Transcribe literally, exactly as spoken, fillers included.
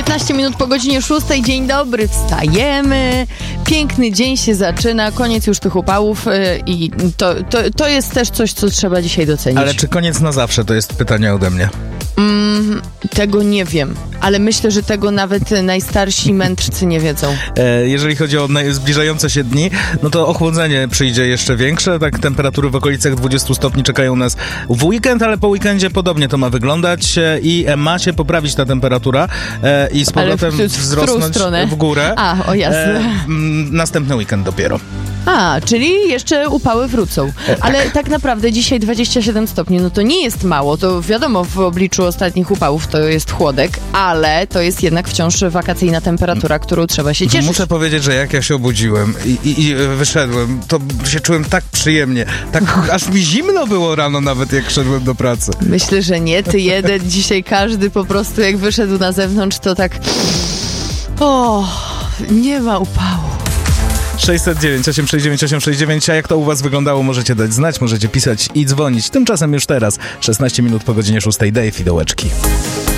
piętnaście minut po godzinie szóstej. Dzień dobry, wstajemy. Piękny dzień się zaczyna. Koniec już tych upałów yy, i to, to, to jest też coś, co trzeba dzisiaj docenić. Ale czy koniec na zawsze? To jest pytanie ode mnie. Mm, tego nie wiem, ale myślę, że tego nawet najstarsi mędrcy nie wiedzą. E, jeżeli chodzi o naj- zbliżające się dni, no to ochłodzenie przyjdzie jeszcze większe, tak temperatury w okolicach dwudziestu stopni czekają nas w weekend, ale po weekendzie podobnie to ma wyglądać e, i e, ma się poprawić ta temperatura e, i z powrotem w, w, w wzrosnąć w górę. A, o jasne. E, m, następny weekend dopiero. A, czyli jeszcze upały wrócą. Ale tak naprawdę dzisiaj dwadzieścia siedem stopni, no to nie jest mało. To wiadomo, w obliczu ostatnich upałów to jest chłodek, ale to jest jednak wciąż wakacyjna temperatura, którą trzeba się cieszyć. Muszę powiedzieć, że jak ja się obudziłem i, i, i wyszedłem, to się czułem tak przyjemnie. Tak aż mi zimno było rano nawet, jak szedłem do pracy. Myślę, że nie. Ty jeden. Dzisiaj każdy po prostu jak wyszedł na zewnątrz, to tak... O, nie ma upału. sześćset dziewięć, osiem sześć dziewięć, osiem sześć dziewięć, a jak to u was wyglądało, możecie dać znać, możecie pisać i dzwonić. Tymczasem już teraz, szesnaście minut po godzinie szóstej, Dave i Dołeczki.